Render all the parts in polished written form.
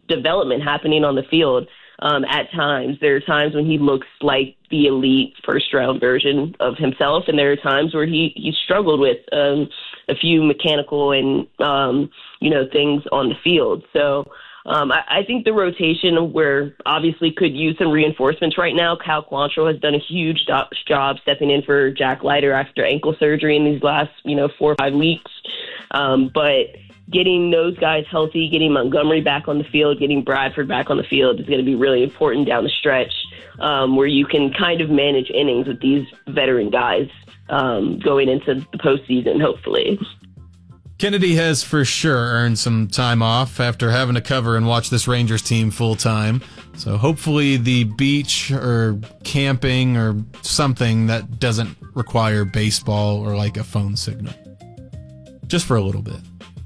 development happening on the field. At times, there are times when he looks like the elite first-round version of himself, and there are times where he struggled with a few mechanical and things on the field. So I think the rotation, where obviously could use some reinforcements right now. Cal Quantrill has done a huge job stepping in for Jack Leiter after ankle surgery in these last 4 or 5 weeks, but getting those guys healthy, getting Montgomery back on the field, getting Bradford back on the field is going to be really important down the stretch, where you can kind of manage innings with these veteran guys going into the postseason, hopefully. Kennedy has for sure earned some time off after having to cover and watch this Rangers team full time. So hopefully the beach or camping or something that doesn't require baseball or like a phone signal. Just for a little bit.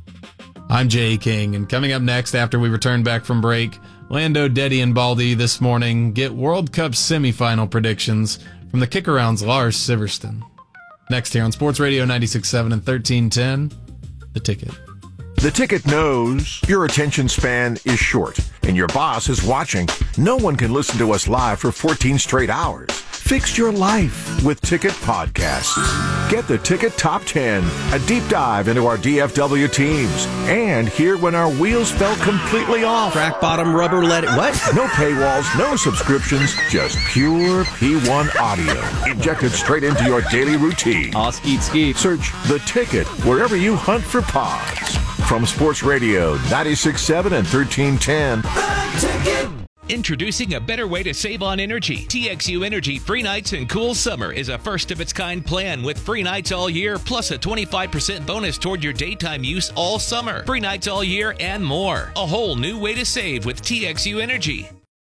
I'm Jay King, and coming up next after we return back from break, Lando, Deddy, and Baldy this morning get World Cup semifinal predictions from the Kick-Around's Lars Siverston. Next here on Sports Radio 96.7 and 1310, The Ticket. The Ticket knows your attention span is short and your boss is watching. No one can listen to us live for 14 straight hours. Fix your life with Ticket Podcasts. Get the Ticket Top 10, a deep dive into our DFW teams, and hear when our wheels fell completely off. Crack bottom rubber what? No paywalls, no subscriptions, just pure P1 audio injected straight into your daily routine. Aw, skeet. Search The Ticket wherever you hunt for pods. From Sports Radio 96.7 and 1310. The Ticket. Introducing a better way to save on energy. TXU Energy Free Nights and Cool Summer is a first-of-its-kind plan with free nights all year, plus a 25% bonus toward your daytime use all summer. Free nights all year and more. A whole new way to save with TXU Energy.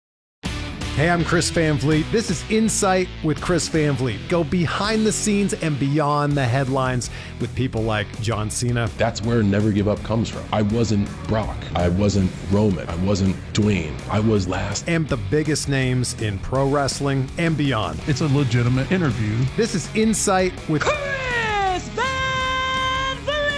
Hey, I'm Chris Van Vliet. This is Insight with Chris Van Vliet. Go behind the scenes and beyond the headlines with people like John Cena. That's where Never Give Up comes from. I wasn't Brock. I wasn't Roman. I wasn't Dwayne. I was last. And the biggest names in pro wrestling and beyond. It's a legitimate interview. This is Insight with Chris Van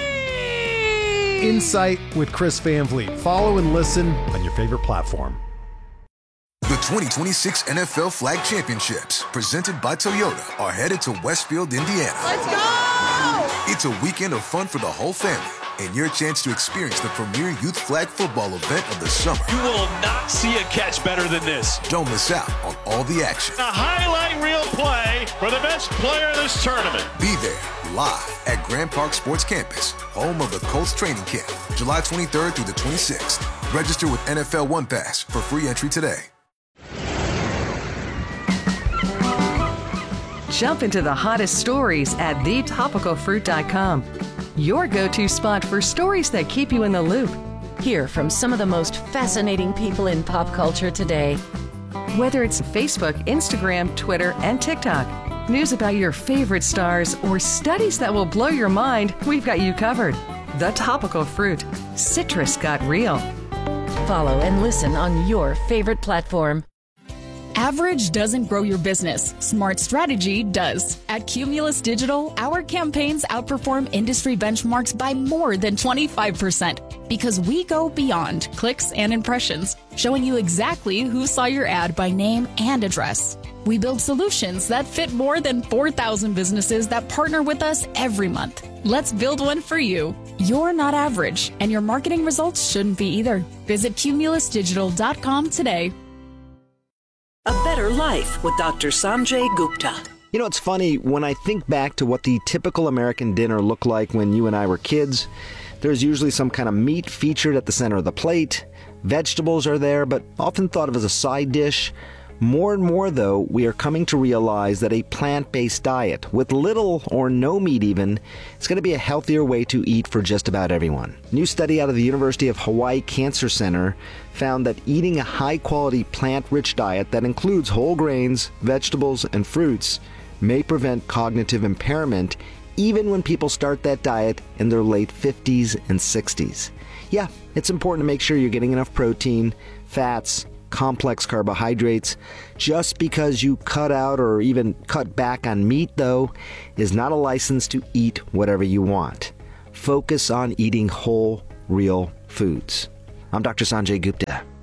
Vliet. Insight with Chris Van Vliet. Follow and listen on your favorite platform. The 2026 NFL Flag Championships, presented by Toyota, are headed to Westfield, Indiana. Let's go! It's a weekend of fun for the whole family and your chance to experience the premier youth flag football event of the summer. You will not see a catch better than this. Don't miss out on all the action. A highlight reel play for the best player of this tournament. Be there live at Grand Park Sports Campus, home of the Colts training camp, July 23rd through the 26th. Register with NFL One Pass for free entry today. Jump into the hottest stories at thetopicalfruit.com. Your go-to spot for stories that keep you in the loop. Hear from some of the most fascinating people in pop culture today. Whether it's Facebook, Instagram, Twitter, and TikTok, news about your favorite stars, or studies that will blow your mind, we've got you covered. The Topical Fruit. Citrus got real. Follow and listen on your favorite platform. Average doesn't grow your business. Smart strategy does. At Cumulus Digital, our campaigns outperform industry benchmarks by more than 25% because we go beyond clicks and impressions, showing you exactly who saw your ad by name and address. We build solutions that fit more than 4,000 businesses that partner with us every month. Let's build one for you. You're not average, and your marketing results shouldn't be either. Visit cumulusdigital.com today. A Better Life with Dr. Sanjay Gupta. You know, it's funny, when I think back to what the typical American dinner looked like when you and I were kids, there's usually some kind of meat featured at the center of the plate. Vegetables are there, but often thought of as a side dish. More and more, though, we are coming to realize that a plant-based diet, with little or no meat even, is going to be a healthier way to eat for just about everyone. A new study out of the University of Hawaii Cancer Center found that eating a high-quality plant-rich diet that includes whole grains, vegetables, and fruits may prevent cognitive impairment even when people start that diet in their late 50s and 60s. Yeah, it's important to make sure you're getting enough protein, fats, complex carbohydrates. Just because you cut out or even cut back on meat, though, is not a license to eat whatever you want. Focus on eating whole, real foods. I'm Dr. Sanjay Gupta.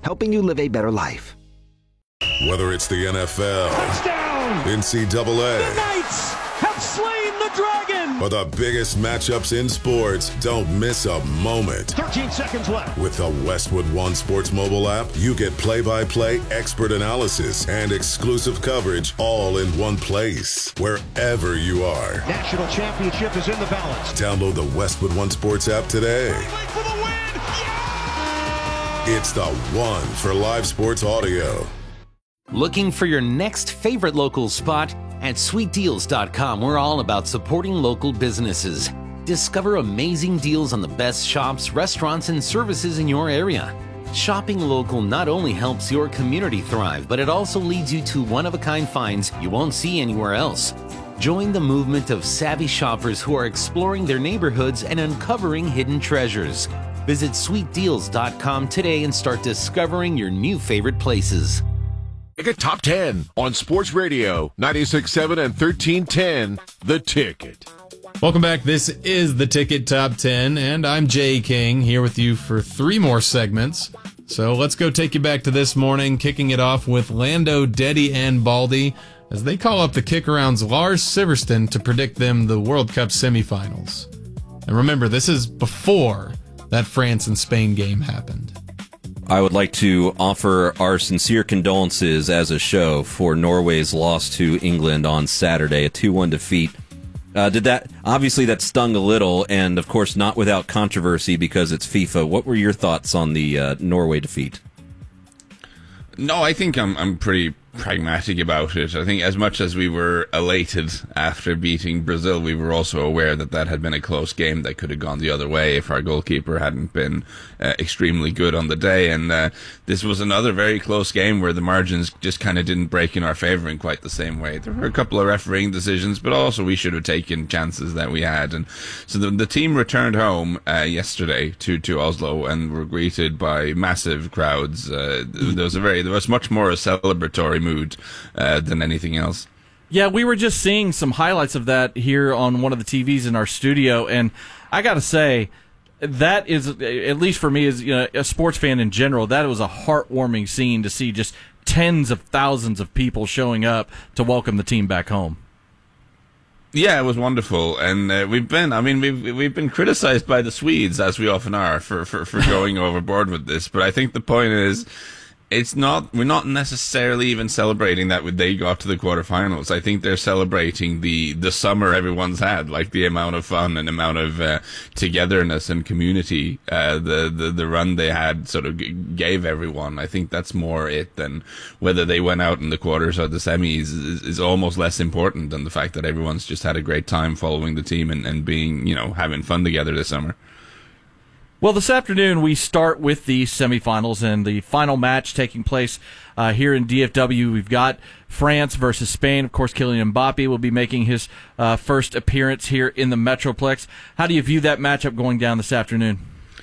helping you live a better life. Whether it's the NFL, touchdown, NCAA, the Knights have slain the dragon, or the biggest matchups in sports, don't miss a moment. 13 seconds left. With the Westwood One Sports mobile app, you get play-by-play expert analysis and exclusive coverage all in one place, wherever you are. National championship is in the balance. Download the Westwood One Sports app today. For the win! Yeah! It's the one for live sports audio. Looking for your next favorite local spot? At sweetdeals.com, we're all about supporting local businesses. Discover amazing deals on the best shops, restaurants, and services in your area. Shopping local not only helps your community thrive, but it also leads you to one-of-a-kind finds you won't see anywhere else. Join the movement of savvy shoppers who are exploring their neighborhoods and uncovering hidden treasures. Visit sweetdeals.com today and start discovering your new favorite places. Ticket Top 10 on Sports Radio 96.7 and 1310, The Ticket. Welcome back. This is The Ticket Top 10, and I'm Jay King here with you for 3 more segments. So let's go take you back to this morning, kicking it off with Lando, Deddy, and Baldy as they call up the Kick-Around's Lars Siverston to predict them the World Cup semifinals. And remember, this is before that France and Spain game happened. I would like to offer our sincere condolences as a show for Norway's loss to England on Saturday, a 2-1 defeat. Obviously that stung a little, and of course not without controversy because it's FIFA. What were your thoughts on the Norway defeat? No, I think I'm pretty pragmatic about it. I think as much as we were elated after beating Brazil, we were also aware that that had been a close game that could have gone the other way if our goalkeeper hadn't been extremely good on the day. And this was another very close game where the margins just kind of didn't break in our favor in quite the same way. There were a couple of refereeing decisions, but also we should have taken chances that we had. And so the team returned home yesterday to Oslo and were greeted by massive crowds. There was much more a celebratory mood than anything else. Yeah, we were just seeing some highlights of that here on one of the TVs in our studio, and I got to say, that is, at least for me as a sports fan in general, that was a heartwarming scene to see just tens of thousands of people showing up to welcome the team back home. Yeah, it was wonderful, and we've been criticized by the Swedes, as we often are, for going overboard with this. But I think the point is, we're not necessarily even celebrating that they got to the quarterfinals. I think they're celebrating the summer everyone's had, like the amount of fun and amount of togetherness and community the run they had sort of gave everyone. I think that's more it than whether they went out in the quarters or the semis is almost less important than the fact that everyone's just had a great time following the team and being, having fun together this summer. Well, this afternoon we start with the semifinals and the final match taking place here in DFW. We've got France versus Spain. Of course, Kylian Mbappe will be making his first appearance here in the Metroplex. How do you view that matchup going down this afternoon?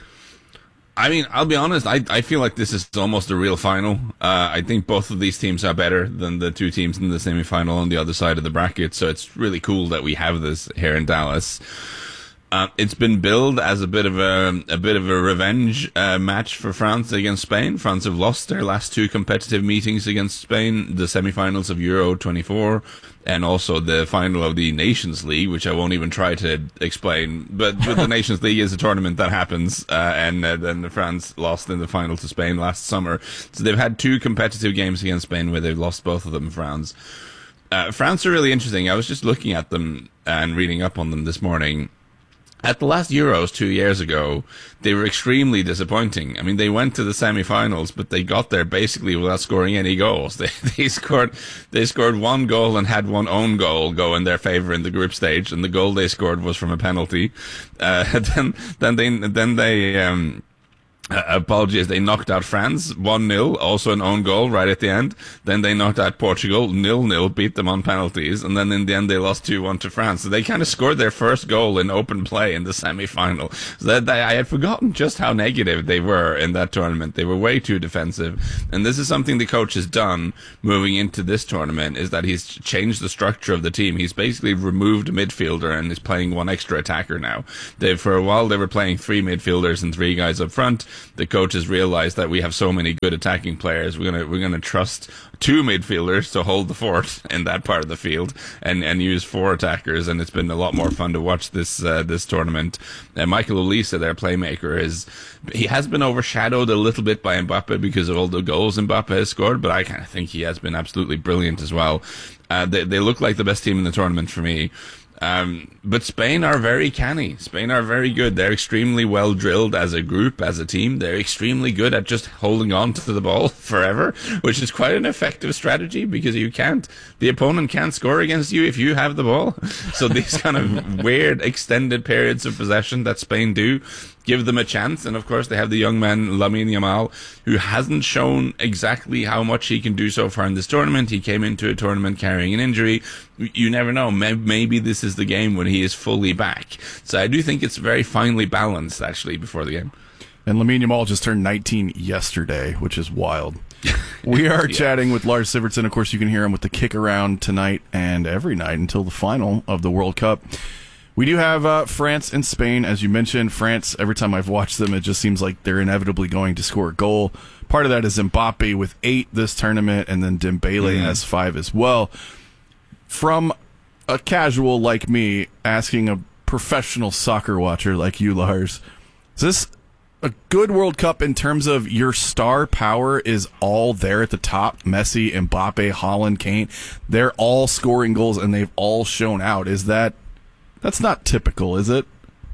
I mean, I'll be honest, I feel like this is almost a real final. I think both of these teams are better than the two teams in the semifinal on the other side of the bracket, so it's really cool that we have this here in Dallas. It's been billed as a bit of a revenge match for France against Spain. France have lost their last 2 competitive meetings against Spain, the semifinals of Euro 24 and also the final of the Nations League, which I won't even try to explain. But the Nations League is a tournament that happens, and then France lost in the final to Spain last summer. So they've had 2 competitive games against Spain where they've lost both of them. France are really interesting. I was just looking at them and reading up on them this morning. At the last Euros 2 years ago, they were extremely disappointing. I mean, they went to the semi-finals, but they got there basically without scoring any goals. They scored 1 goal and had 1 own goal go in their favor in the group stage, and the goal they scored was from a penalty. Apologies, they knocked out France 1-0, also an own goal right at the end. Then they knocked out Portugal 0-0, beat them on penalties, and then in the end they lost 2-1 to France. So they kind of scored their first goal in open play in the semi-final. So I had forgotten just how negative they were in that tournament. They were way too defensive. And this is something the coach has done moving into this tournament, is that he's changed the structure of the team. He's basically removed a midfielder and is playing 1 extra attacker now. For a while they were playing 3 midfielders and 3 guys up front. the coaches realized that we have so many good attacking players. We're gonna trust 2 midfielders to hold the fort in that part of the field and use 4 attackers, and it's been a lot more fun to watch this tournament. Michael Olise, their playmaker, he has been overshadowed a little bit by Mbappe because of all the goals Mbappe has scored, but I kind of think he has been absolutely brilliant as well. They look like the best team in the tournament for me. But Spain are very canny. Spain are very good. They're extremely well drilled as a group, as a team. They're extremely good at just holding on to the ball forever, which is quite an effective strategy because the opponent can't score against you if you have the ball. So these kind of weird extended periods of possession that Spain do give them a chance. And of course they have the young man Lamine Yamal, who hasn't shown exactly how much he can do so far in this tournament. He came into a tournament carrying an injury. You never know. Maybe this is the game when he is fully back. So I do think it's very finely balanced actually before the game. And Lamine Yamal just turned 19 yesterday, which is wild. We are chatting with Lars Sivertsen. Of course, you can hear him with the Kick Around tonight and every night until the final of the World Cup. We do have France and Spain. As you mentioned, France, every time I've watched them, it just seems like they're inevitably going to score a goal. Part of that is Mbappe with 8 this tournament, and then Dembele has 5 as well. From a casual like me asking a professional soccer watcher like you, Lars, is this a good World Cup in terms of your star power is all there at the top? Messi, Mbappe, Haaland, Kane, they're all scoring goals and they've all shown out. That's not typical, is it?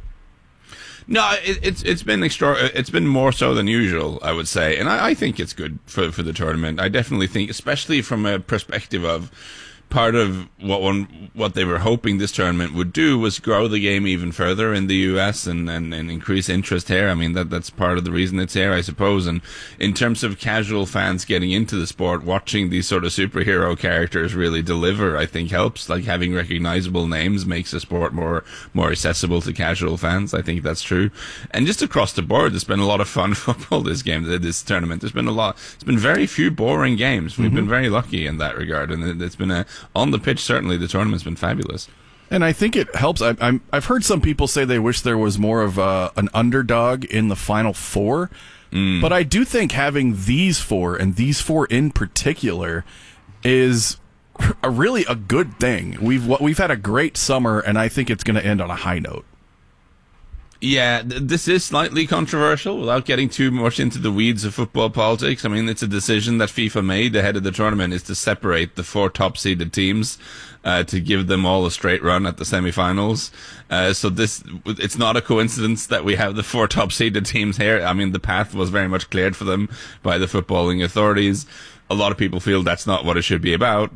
No, it's been it's been more so than usual, I would say, and I think it's good for the tournament. I definitely think, especially from a perspective of part of what they were hoping this tournament would do was grow the game even further in the US and increase interest here. I mean, that's part of the reason it's here, I suppose. And in terms of casual fans getting into the sport, watching these sort of superhero characters really deliver, I think helps. Like having recognizable names makes the sport more accessible to casual fans. I think that's true. And just across the board, there's been a lot of fun football this tournament. It's been very few boring games. We've been very lucky in that regard, and it's been on the pitch, certainly the tournament's been fabulous. And I think it helps. I've heard some people say they wish there was more of an underdog in the Final Four, but I do think having these 4, and these 4 in particular, is really a good thing. We've had a great summer, and I think it's going to end on a high note. Yeah, this is slightly controversial without getting too much into the weeds of football politics. I mean, it's a decision that FIFA made ahead of the tournament, is to separate the 4 top-seeded teams to give them all a straight run at the semi-finals. So it's not a coincidence that we have the 4 top-seeded teams here. I mean, the path was very much cleared for them by the footballing authorities. A lot of people feel that's not what it should be about.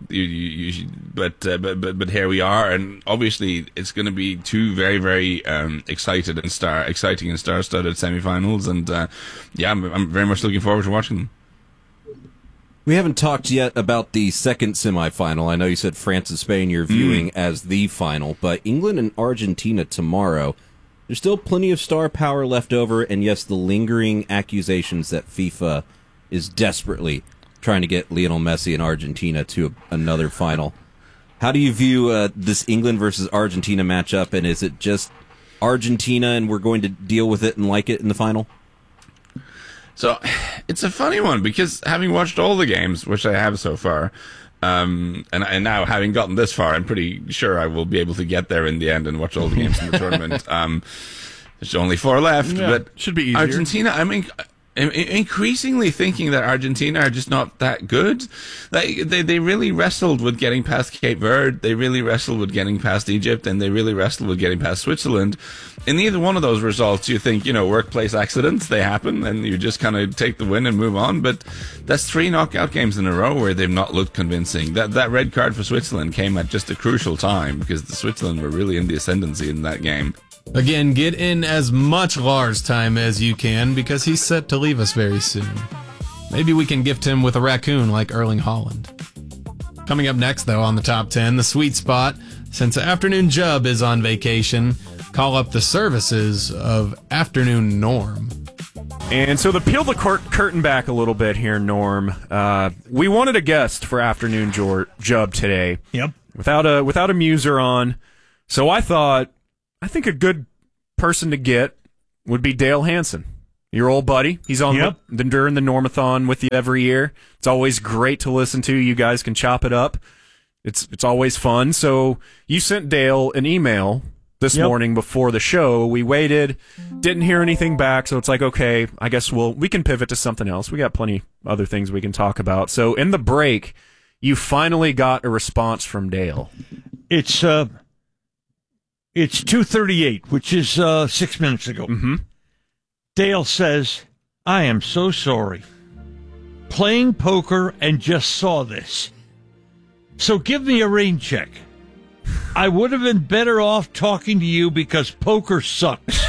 But here we are, and obviously it's going to be 2 very, very exciting and star-studded semi-finals, and I'm very much looking forward to watching them. We haven't talked yet about the second semi-final. I know you said France and Spain you're viewing as the final, but England and Argentina tomorrow. There's still plenty of star power left over, and yes, the lingering accusations that FIFA is desperately trying to get Lionel Messi and Argentina to another final. How do you view this England versus Argentina matchup, and is it just Argentina and we're going to deal with it and like it in the final? So it's a funny one because having watched all the games, which I have so far, and now having gotten this far, I'm pretty sure I will be able to get there in the end and watch all the games in the tournament. There's only 4 left, but should be easier. Argentina, I mean, increasingly thinking that Argentina are just not that good. They really wrestled with getting past Cape Verde, they really wrestled with getting past Egypt, and they really wrestled with getting past Switzerland. In either one of those results, you think, workplace accidents, they happen, and you just kind of take the win and move on. But that's 3 knockout games in a row where they've not looked convincing. That red card for Switzerland came at just a crucial time because the Switzerland were really in the ascendancy in that game. Again, get in as much Lars time as you can because he's set to leave us very soon. Maybe we can gift him with a raccoon like Erling Haaland. Coming up next, though, on the top 10, the sweet spot, since Afternoon Jub is on vacation, call up the services of Afternoon Norm. And so to peel the curtain back a little bit here, Norm, we wanted a guest for Afternoon Jub today. Yep. Without a muser on. So I think a good person to get would be Dale Hansen. your old buddy. He's on during the Normathon with you every year. It's always great to listen to. You guys can chop it up. It's always fun. So you sent Dale an email this morning before the show. We waited, didn't hear anything back, so it's like, okay, I guess we can pivot to something else. We got plenty other things we can talk about. So in the break, you finally got a response from Dale. It's 2:38, which is 6 minutes ago. Mm-hmm. Dale says, I am so sorry. Playing poker and just saw this. So give me a rain check. I would have been better off talking to you because poker sucks.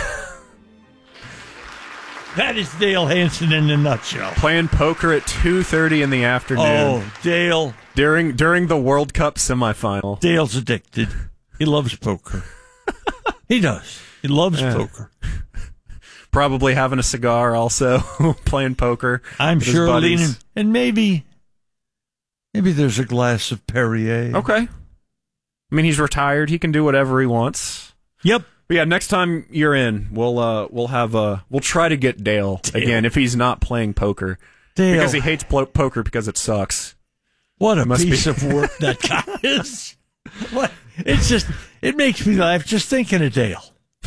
That is Dale Hansen in a nutshell. Playing poker at 2:30 in the afternoon. Oh, Dale. During the World Cup semifinal. Dale's addicted. He loves poker. He does. He loves poker. Probably having a cigar also, playing poker. I'm sure leaning. And maybe there's a glass of Perrier. Okay. I mean, he's retired. He can do whatever he wants. Yep. But yeah, next time you're in, we'll try to get Dale again if he's not playing poker. Dale. Because he hates poker because it sucks. What a piece of work that guy is. What? It makes me laugh just thinking of Dale.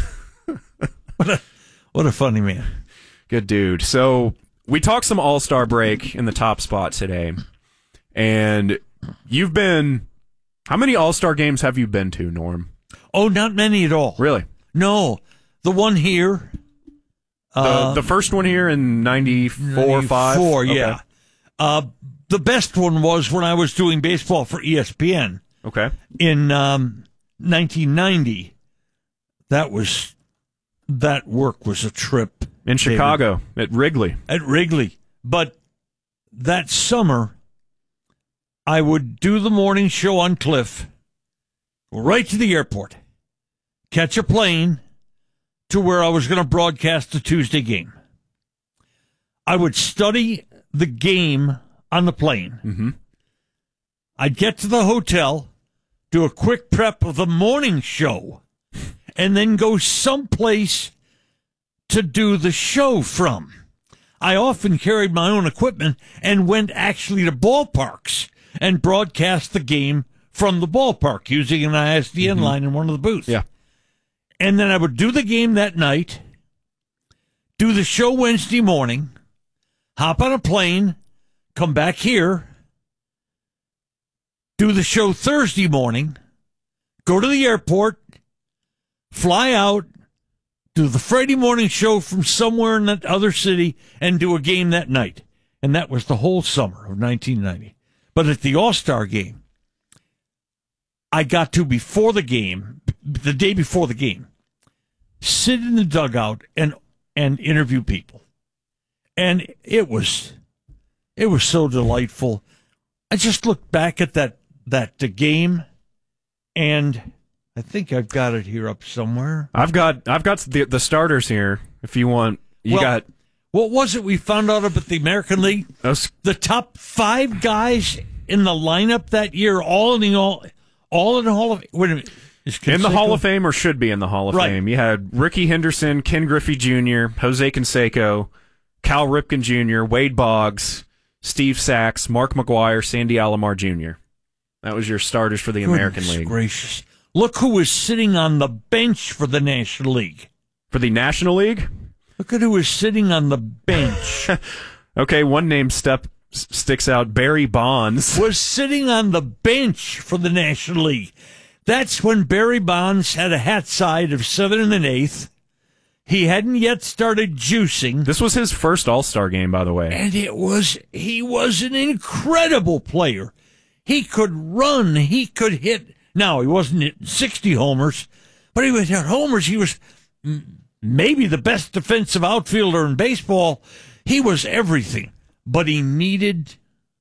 What a funny man. Good dude. So we talked some All-Star break in the top spot today. And you've been... How many All-Star games have you been to, Norm? Oh, not many at all. Really? No. The one here. The first one here in 94, 5? 94, yeah. Okay. The best one was when I was doing baseball for ESPN. Okay. In 1990. That work was a trip. In Chicago, David. At Wrigley. At Wrigley. But that summer, I would do the morning show on Cliff, go right to the airport, catch a plane to where I was going to broadcast the Tuesday game. I would study the game on the plane. Mm-hmm. I'd get to the hotel, do a quick prep of the morning show, and then go someplace to do the show from. I often carried my own equipment and went actually to ballparks and broadcast the game from the ballpark using an ISDN line in one of the booths. Yeah. And then I would do the game that night, do the show Wednesday morning, hop on a plane, come back here, do the show Thursday morning, go to the airport, fly out, do the Friday morning show from somewhere in that other city, and do a game that night. And that was the whole summer of 1990. But at the All-Star game, I got to, before the game, the day before the game, sit in the dugout and interview people. And it was so delightful. I just looked back at the game, and I think I've got it here up somewhere. I've got the starters here. If you want, got. What was it we found out about the American League? The top 5 guys in the lineup that year, all in the Hall of. Wait a minute. In the Hall of Fame, or should be in the Hall of Fame. You had Ricky Henderson, Ken Griffey Jr., Jose Canseco, Cal Ripken Jr., Wade Boggs, Steve Sachs, Mark McGuire, Sandy Alomar Jr. That was your starters for the American League. Gracious. Look who was sitting on the bench for the National League. For the National League? Look at who was sitting on the bench. Okay, one name sticks out. Barry Bonds was sitting on the bench for the National League. That's when Barry Bonds had a hat side of 7 1/8. He hadn't yet started juicing. This was his first All-Star game, by the way. And he was an incredible player. He could run. He could hit. Now, he wasn't hitting 60 homers, but he would hit homers. He was maybe the best defensive outfielder in baseball. He was everything, but he needed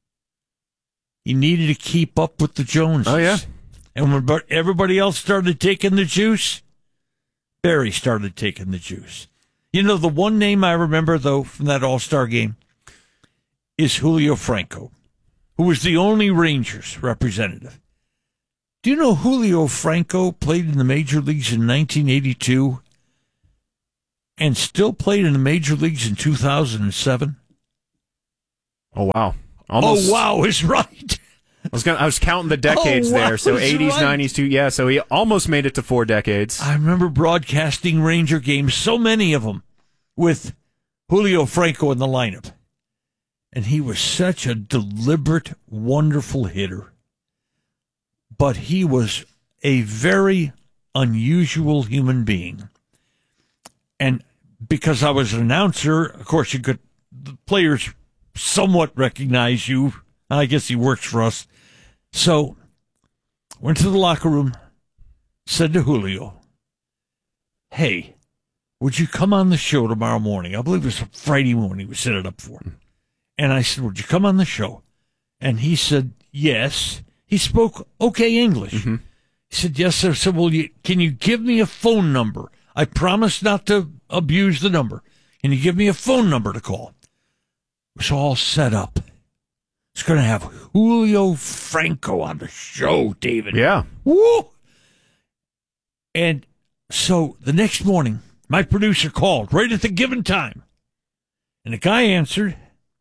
to keep up with the Joneses. Oh, yeah. And when everybody else started taking the juice, Barry started taking the juice. You know, the one name I remember, though, from that All-Star game is Julio Franco, who was the only Rangers representative. Do you know Julio Franco played in the major leagues in 1982? and still played in the major leagues in 2007? Oh, wow. Almost, oh, wow is right. I was counting the decades there. So 80s, right. 90s, too. Yeah, so he almost made it to 4 decades. I remember broadcasting Ranger games, so many of them, with Julio Franco in the lineup. And he was such a deliberate, wonderful hitter. But he was a very unusual human being. And because I was an announcer, of course, the players somewhat recognize you. I guess he works for us. So, went to the locker room, said to Julio, hey, would you come on the show tomorrow morning? I believe it was a Friday morning we set it up for. And I said, would you come on the show? And he said, yes. He spoke okay English. Mm-hmm. He said, yes, sir. I said, well, can you give me a phone number? I promise not to abuse the number. Can you give me a phone number to call? It was all set up. It's going to have Julio Franco on the show, David. Yeah. Woo! And so the next morning, my producer called right at the given time. And the guy answered.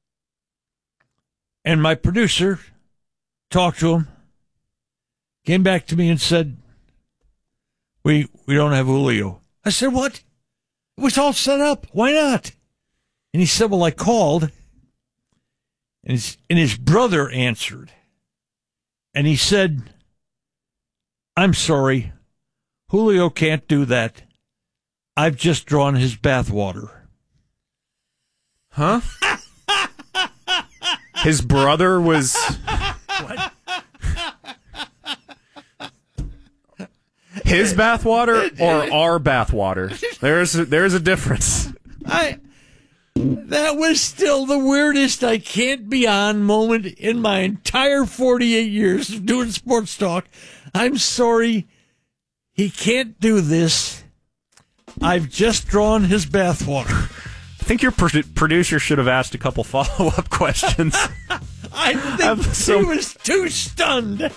And my producer talked to him, came back to me and said, we don't have Julio. I said, what? It was all set up. Why not? And he said, well, I called. And his brother answered. And he said, I'm sorry. Julio can't do that. I've just drawn his bathwater. Huh? His brother was... What? His bathwater or our bathwater? There's a difference. That was still the weirdest I can't be on moment in my entire 48 years of doing sports talk. I'm sorry. He can't do this. I've just drawn his bathwater. I think your producer should have asked a couple follow-up questions. I think he was too stunned.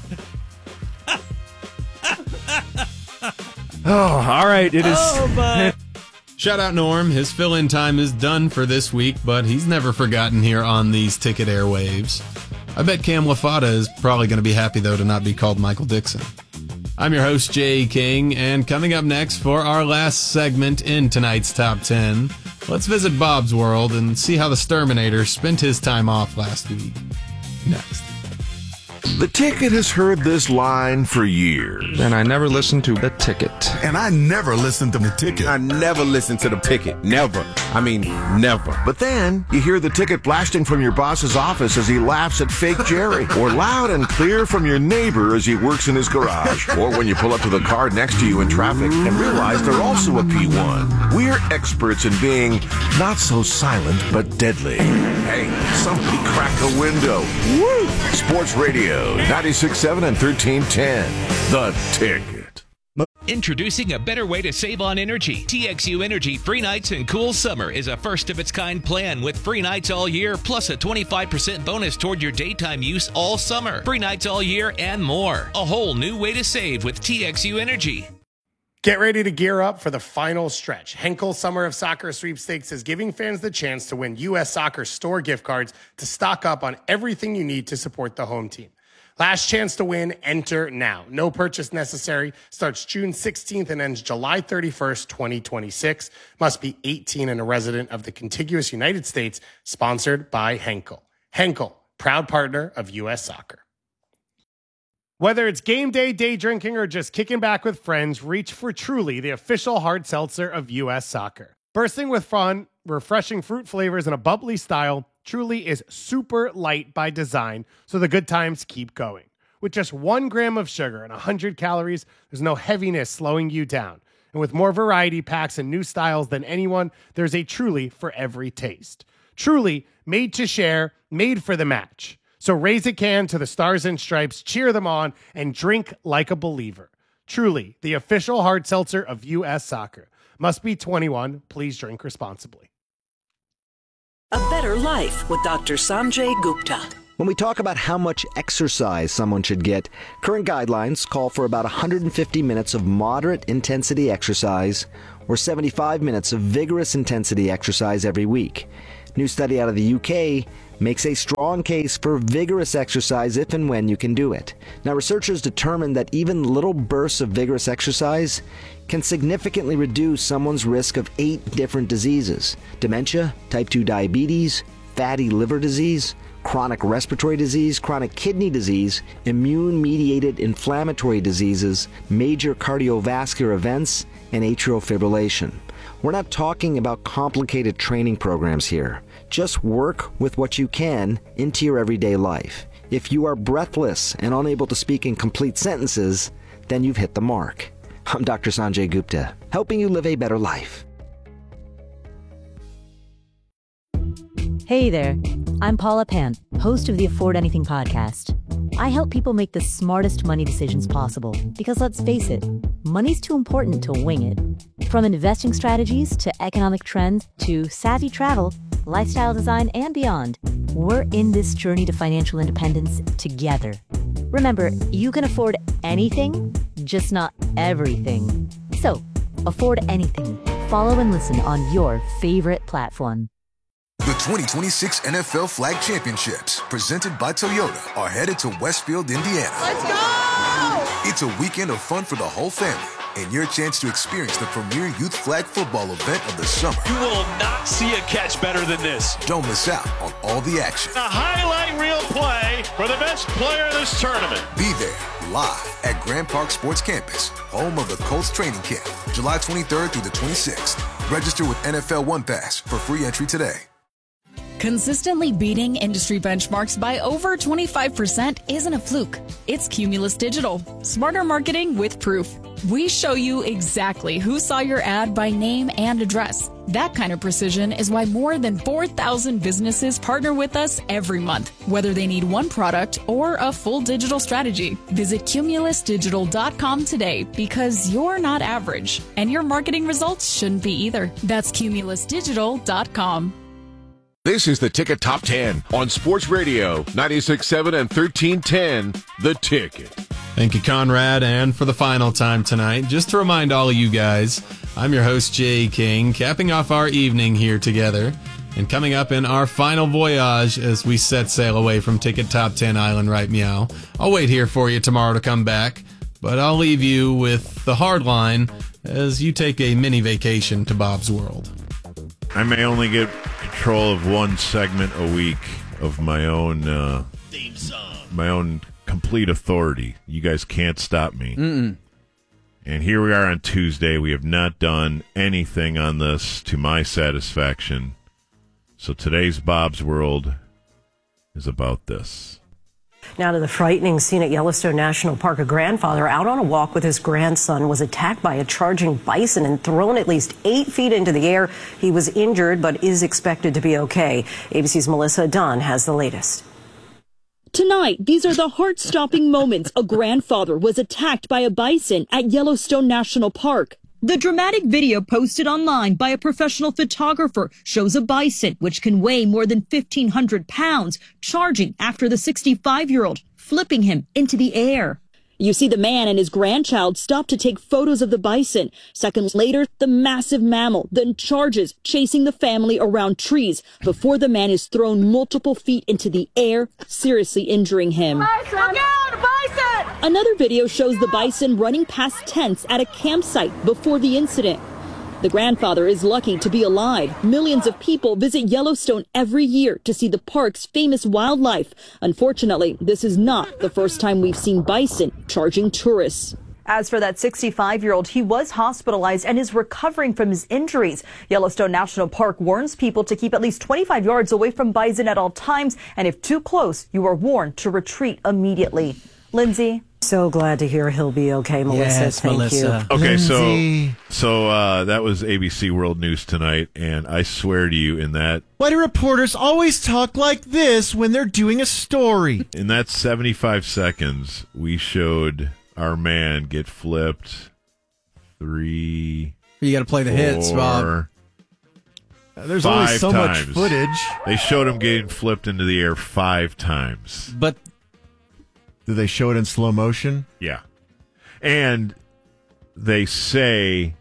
Oh, all right. It is. Oh, my. Shout out Norm. His fill-in time is done for this week, but he's never forgotten here on these Ticket airwaves. I bet Cam LaFata is probably going to be happy, though, to not be called Michael Dixon. I'm your host, Jay King, and coming up next for our last segment in tonight's Top 10, let's visit Bob's World and see how the Sturminator spent his time off last week. Next. The Ticket has heard this line for years. And I never listened to The Ticket. And I never listened to The Ticket. I never listened to The Ticket. Never. I mean, never. But then you hear the Ticket blasting from your boss's office as he laughs at fake Jerry, or loud and clear from your neighbor as he works in his garage, or when you pull up to the car next to you in traffic and realize they're also a P1. We're experts in being not so silent but deadly. Hey, somebody crack a window. Woo! Sports Radio. 96.7 and 1310. The Ticket. Introducing a better way to save on energy. TXU Energy Free Nights and Cool Summer is a first-of-its-kind plan with free nights all year, plus a 25% bonus toward your daytime use all summer. Free nights all year and more. A whole new way to save with TXU Energy. Get ready to gear up for the final stretch. Henkel Summer of Soccer Sweepstakes is giving fans the chance to win U.S. Soccer store gift cards to stock up on everything you need to support the home team. Last chance to win, enter now. No purchase necessary. Starts June 16th and ends July 31st, 2026. Must be 18 and a resident of the contiguous United States. Sponsored by Henkel. Henkel, proud partner of U.S. Soccer. Whether it's game day, day drinking, or just kicking back with friends, reach for Truly, the official hard seltzer of U.S. Soccer. Bursting with fun, refreshing fruit flavors, and a bubbly style, Truly is super light by design, so the good times keep going. With just 1 gram of sugar and 100 calories, there's no heaviness slowing you down. And with more variety packs and new styles than anyone, there's a Truly for every taste. Truly, made to share, made for the match. So raise a can to the Stars and Stripes, cheer them on, and drink like a believer. Truly, the official hard seltzer of U.S. Soccer. Must be 21. Please drink responsibly. A Better Life with Dr. Sanjay Gupta. When we talk about how much exercise someone should get, current guidelines call for about 150 minutes of moderate intensity exercise or 75 minutes of vigorous intensity exercise every week. New study out of the UK makes a strong case for vigorous exercise if and when you can do it. Now, researchers determined that even little bursts of vigorous exercise can significantly reduce someone's risk of 8 different diseases: dementia, type 2 diabetes, fatty liver disease, chronic respiratory disease, chronic kidney disease, immune-mediated inflammatory diseases, major cardiovascular events, and atrial fibrillation. We're not talking about complicated training programs here. Just work with what you can into your everyday life. If you are breathless and unable to speak in complete sentences, then you've hit the mark. I'm Dr. Sanjay Gupta, helping you live a better life. Hey there, I'm Paula Pant, host of the Afford Anything podcast. I help people make the smartest money decisions possible because, let's face it, money's too important to wing it. From investing strategies to economic trends to savvy travel, lifestyle design, and beyond, we're in this journey to financial independence together. Remember, you can afford anything, just not everything. So, afford anything. Follow and listen on your favorite platform. The 2026 NFL Flag Championships, presented by Toyota, are headed to Westfield, Indiana. Let's go! It's a weekend of fun for the whole family and your chance to experience the premier youth flag football event of the summer. You will not see a catch better than this. Don't miss out on all the action. A highlight reel play for the best player in this tournament. Be there live at Grand Park Sports Campus, home of the Colts training camp, July 23rd through the 26th. Register with NFL One Pass for free entry today. Consistently beating industry benchmarks by over 25% isn't a fluke. It's Cumulus Digital. Smarter marketing with proof. We show you exactly who saw your ad by name and address. That kind of precision is why more than 4,000 businesses partner with us every month, whether they need one product or a full digital strategy. Visit cumulusdigital.com today because you're not average, and your marketing results shouldn't be either. That's cumulusdigital.com. This is the Ticket Top 10 on Sports Radio 96.7 and 1310, The Ticket. Thank you, Conrad. And for the final time tonight, just to remind all of you guys, I'm your host, Jay King, capping off our evening here together. And coming up in our final voyage as we set sail away from Ticket Top 10 Island, right meow. I'll wait here for you tomorrow to come back, but I'll leave you with the hard line as you take a mini vacation to Bob's World. I may only get control of one segment a week of my own complete authority. You guys can't stop me. Mm-mm. And here we are on Tuesday. We have not done anything on this to my satisfaction. So today's Bob's World is about this. Now to the frightening scene at Yellowstone National Park. A grandfather out on a walk with his grandson was attacked by a charging bison and thrown at least 8 feet into the air. He was injured but is expected to be okay. ABC's Melissa Dunn has the latest. Tonight, these are the heart-stopping moments. A grandfather was attacked by a bison at Yellowstone National Park. The dramatic video posted online by a professional photographer shows a bison, which can weigh more than 1,500 pounds, charging after the 65-year-old, flipping him into the air. You see the man and his grandchild stop to take photos of the bison. Seconds later, the massive mammal then charges, chasing the family around trees before the man is thrown multiple feet into the air, seriously injuring him. Bison! Look out, bison! Another video shows the bison running past tents at a campsite before the incident. The grandfather is lucky to be alive. Millions of people visit Yellowstone every year to see the park's famous wildlife. Unfortunately, this is not the first time we've seen bison charging tourists. As for that 65-year-old, he was hospitalized and is recovering from his injuries. Yellowstone National Park warns people to keep at least 25 yards away from bison at all times, and if too close, you are warned to retreat immediately. Lindsay? So glad to hear he'll be okay, Melissa. Yes, Thank Melissa. you. Okay, Lindsay. so that was ABC World News tonight, and I swear to you, in that Why do reporters always talk like this when they're doing a story? in that 75 seconds, we showed our man get flipped 3, You got to play the hits, Bob. There's only so much footage. They showed him getting flipped into the air 5 times. But do they show it in slow motion? Yeah. And they say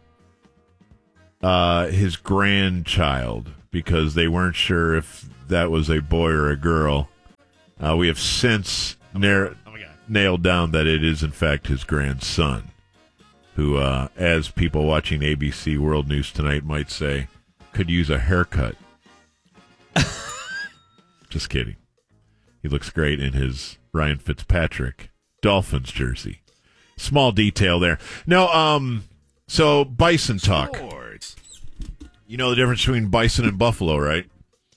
his grandchild, because they weren't sure if that was a boy or a girl. We have since nailed down that it is, in fact, his grandson, who, as people watching ABC World News tonight might say, could use a haircut. Just kidding. He looks great in his Ryan Fitzpatrick Dolphins jersey. Small detail there. No, so bison talk. You know the difference between bison and buffalo, right?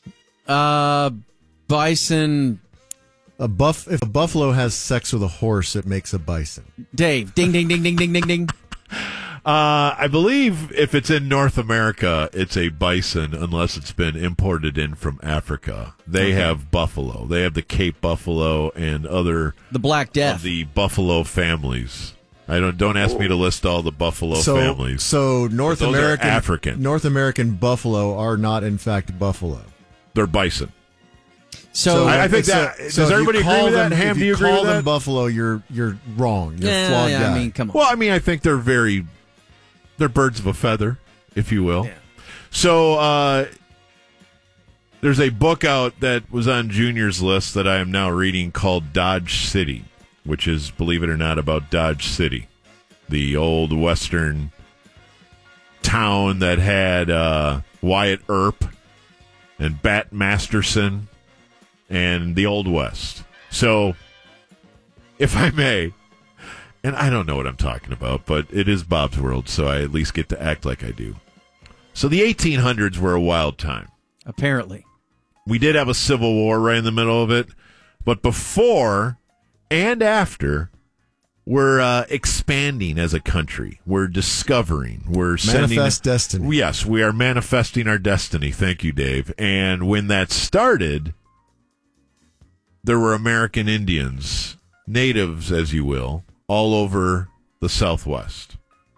Bison. If a buffalo has sex with a horse, it makes a bison. Dave, ding, ding, ding, ding, ding, ding, ding. I believe if it's in North America, it's a bison unless it's been imported in from Africa. They have buffalo. They have the Cape buffalo and other the Black Death of the buffalo families. Don't ask me to list all the buffalo families. So North American African. North American buffalo are not in fact buffalo. They're bison. So I think that does everybody agree with that? Ham, do you agree with that? If you call them buffalo, you're wrong. You're a flawed guy. I mean, come on. Well, I mean, I think they're birds of a feather, if you will. Yeah. So there's a book out that was on Junior's list that I am now reading called Dodge City, which is, believe it or not, about Dodge City, the old Western town that had Wyatt Earp and Bat Masterson and the Old West. So, if I may, and I don't know what I'm talking about, but it is Bob's World, so I at least get to act like I do. So the 1800s were a wild time. Apparently. We did have a civil war right in the middle of it, but before and after, we're expanding as a country. We're discovering. We're manifest destiny. Yes, we are manifesting our destiny. Thank you, Dave. And when that started, there were American Indians, natives, as you will, all over the Southwest.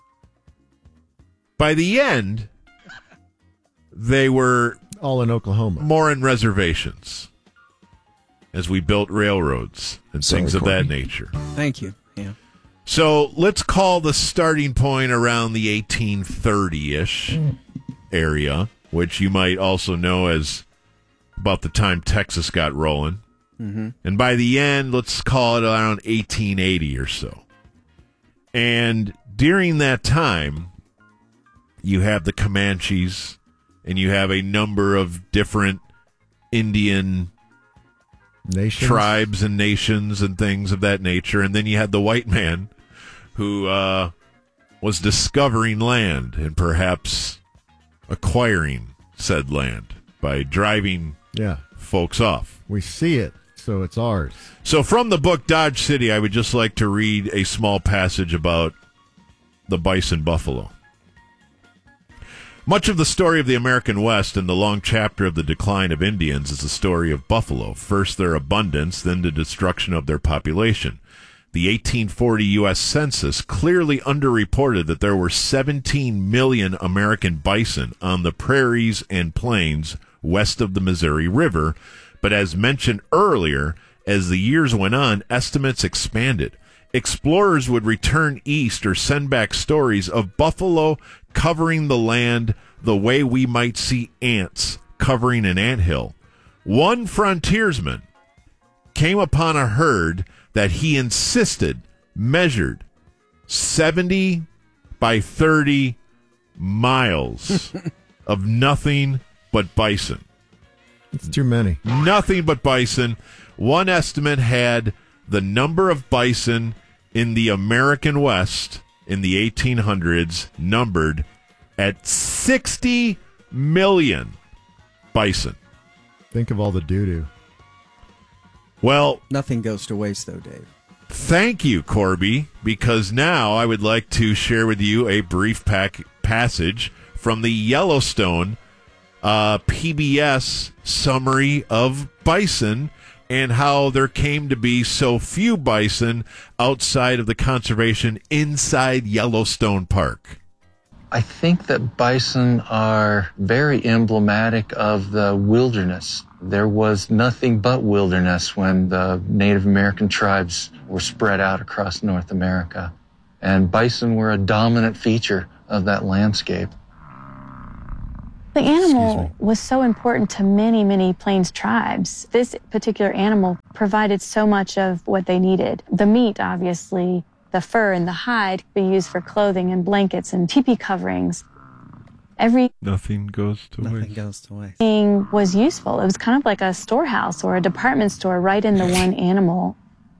By the end, they were all in Oklahoma, more in reservations, as we built railroads and things of that nature. Thank you. Yeah. So let's call the starting point around the 1830-ish area, which you might also know as about the time Texas got rolling. Mm-hmm. And by the end, let's call it around 1880 or so. And during that time, you have the Comanches, and you have a number of different Indian tribes and nations and things of that nature. And then you had the white man who was discovering land and perhaps acquiring said land by driving folks off. We see it, so it's ours. So from the book Dodge City, I would just like to read a small passage about the bison buffalo. Much of the story of the American West and the long chapter of the decline of Indians is the story of buffalo. First their abundance, then the destruction of their population. The 1840 U.S. Census clearly underreported that there were 17 million American bison on the prairies and plains west of the Missouri River, but as mentioned earlier, as the years went on, estimates expanded. Explorers would return east or send back stories of buffalo covering the land the way we might see ants covering an anthill. One frontiersman came upon a herd that he insisted measured 70 by 30 miles of nothing but bison. It's too many. Nothing but bison. One estimate had the number of bison in the American West in the 1800s numbered at 60 million bison. Think of all the doo-doo. Well, nothing goes to waste, though, Dave. Thank you, Corby, because now I would like to share with you a brief passage from the Yellowstone PBS summary of bison and how there came to be so few bison outside of the conservation inside Yellowstone Park. I think that bison are very emblematic of the wilderness. There was nothing but wilderness when the Native American tribes were spread out across North America. And bison were a dominant feature of that landscape. The animal was so important to many, many Plains tribes. This particular animal provided so much of what they needed. The meat, obviously, the fur and the hide could be used for clothing and blankets and teepee coverings. Nothing goes to waste. Nothing goes to waste. Everything was useful. It was kind of like a storehouse or a department store right in the one animal.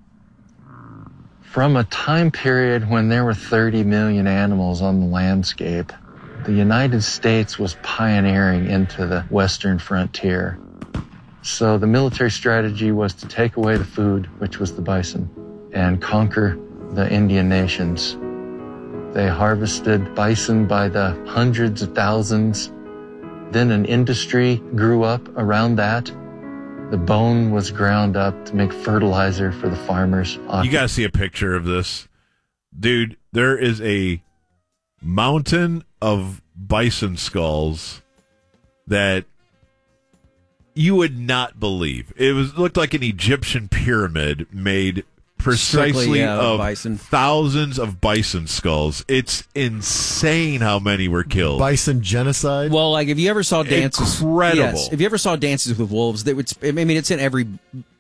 From a time period when there were 30 million animals on the landscape, the United States was pioneering into the western frontier. So the military strategy was to take away the food, which was the bison, and conquer the Indian nations. They harvested bison by the hundreds of thousands. Then an industry grew up around that. The bone was ground up to make fertilizer for the farmers. You got to see a picture of this. Dude, there is a mountain of bison skulls that you would not believe. It looked like an Egyptian pyramid made precisely of bison. Thousands of bison skulls. It's insane how many were killed. Bison genocide? Well, like if you ever saw dances, incredible. Yes, if you ever saw Dances with Wolves, it's in every,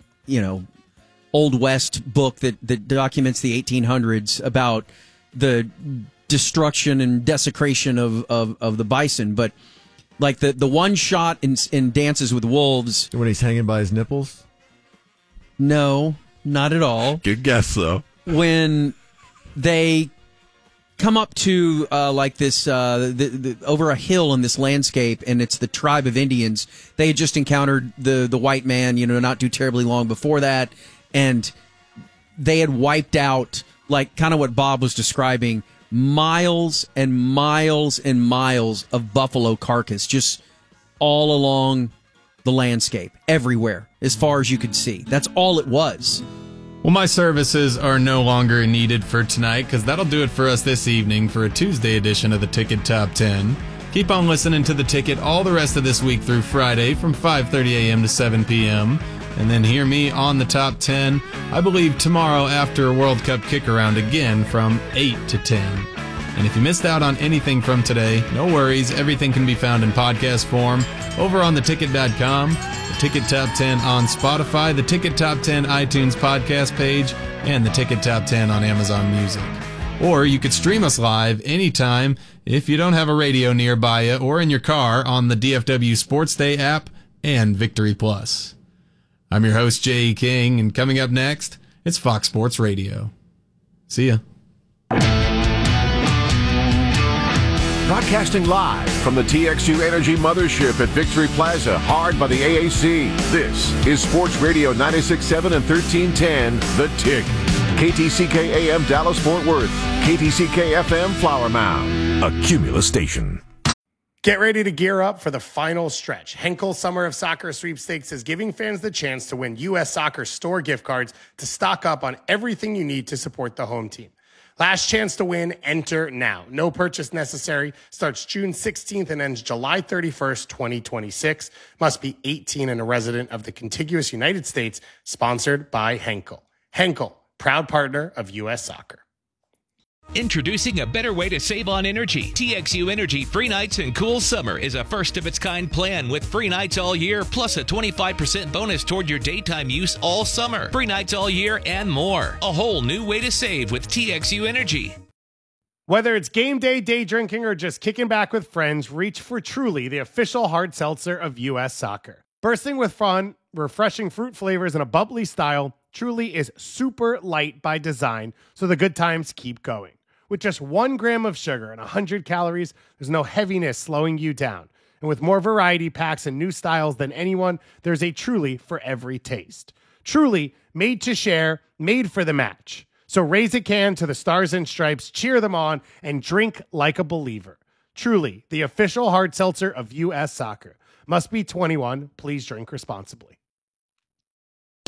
Old West book that documents the 1800s about the destruction and desecration of the bison. But like the one shot in Dances with Wolves, when he's hanging by his nipples? No. Not at all. Good guess, though. When they come up to this over a hill in this landscape, and it's the tribe of Indians. They had just encountered the white man, not too terribly long before that, and they had wiped out, like kind of what Bob was describing, miles and miles and miles of buffalo carcass just all along the landscape, everywhere, as far as you could see. That's all it was. Well, my services are no longer needed for tonight, because that'll do it for us this evening for a Tuesday edition of the Ticket Top 10. Keep on listening to The Ticket all the rest of this week through Friday from 5:30 a.m. to 7 p.m. And then hear me on the Top 10, I believe, tomorrow after a World Cup kick-around again from 8 to 10. And if you missed out on anything from today, no worries. Everything can be found in podcast form over on theticket.com, the Ticket Top 10 on Spotify, the Ticket Top 10 iTunes podcast page, and the Ticket Top 10 on Amazon Music. Or you could stream us live anytime if you don't have a radio nearby you or in your car on the DFW Sports Day app and Victory Plus. I'm your host, Jay King, and coming up next, it's Fox Sports Radio. See ya. Broadcasting live from the TXU Energy Mothership at Victory Plaza, hard by the AAC. This is Sports Radio 96.7 and 1310, The Tick. KTCK AM Dallas-Fort Worth. KTCK FM Flower Mound. A Cumulus station. Get ready to gear up for the final stretch. Henkel Summer of Soccer Sweepstakes is giving fans the chance to win U.S. Soccer store gift cards to stock up on everything you need to support the home team. Last chance to win, enter now. No purchase necessary. Starts June 16th and ends July 31st, 2026. Must be 18 and a resident of the contiguous United States. Sponsored by Henkel. Henkel, proud partner of U.S. Soccer. Introducing a better way to save on energy. TXU Energy Free Nights and Cool Summer is a first-of-its-kind plan with free nights all year, plus a 25% bonus toward your daytime use all summer. Free nights all year and more. A whole new way to save with TXU Energy. Whether it's game day, day drinking, or just kicking back with friends, reach for Truly, the official hard seltzer of U.S. Soccer. Bursting with fun, refreshing fruit flavors, and a bubbly style, Truly is super light by design, so the good times keep going. With just 1 gram of sugar and 100 calories, there's no heaviness slowing you down. And with more variety packs and new styles than anyone, there's a Truly for every taste. Truly, made to share, made for the match. So raise a can to the Stars and Stripes, cheer them on, and drink like a believer. Truly, the official hard seltzer of U.S. Soccer. Must be 21. Please drink responsibly.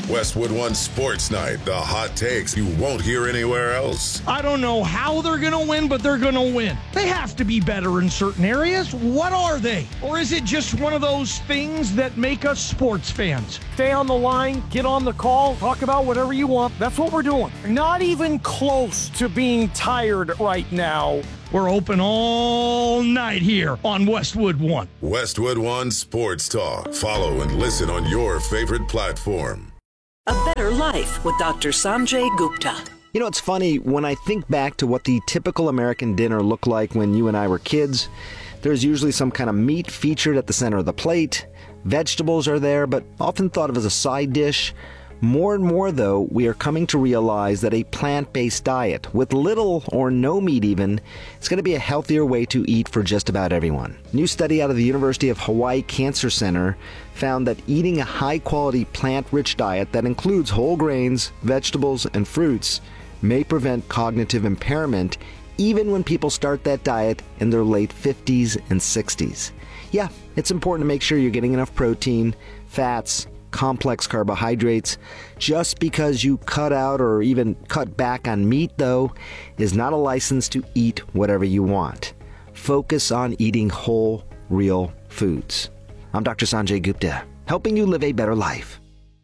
Westwood One Sports Night, the hot takes you won't hear anywhere else. I don't know how they're going to win, but they're going to win. They have to be better in certain areas. What are they? Or is it just one of those things that make us sports fans? Stay on the line, get on the call, talk about whatever you want. That's what we're doing. Not even close to being tired right now. We're open all night here on Westwood One. Westwood One Sports Talk. Follow and listen on your favorite platform. A Better Life with Dr. Sanjay Gupta. You know, it's funny, when I think back to what the typical American dinner looked like when you and I were kids, there's usually some kind of meat featured at the center of the plate. Vegetables are there, but often thought of as a side dish. More and more, though, we are coming to realize that a plant-based diet, with little or no meat even, is going to be a healthier way to eat for just about everyone. A new study out of the University of Hawaii Cancer Center found that eating a high-quality plant-rich diet that includes whole grains, vegetables, and fruits may prevent cognitive impairment even when people start that diet in their late 50s and 60s. Yeah, it's important to make sure you're getting enough protein, fats, complex carbohydrates. Just because you cut out or even cut back on meat, though, is not a license to eat whatever you want. Focus on eating whole, real foods. I'm Dr. Sanjay Gupta, helping you live a better life.